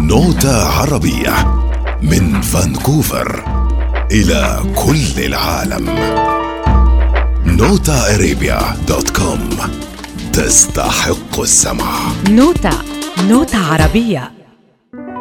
نوتة عربية من فانكوفر إلى كل العالم. notaarabia.com تستحق السمع. نوتة عربية.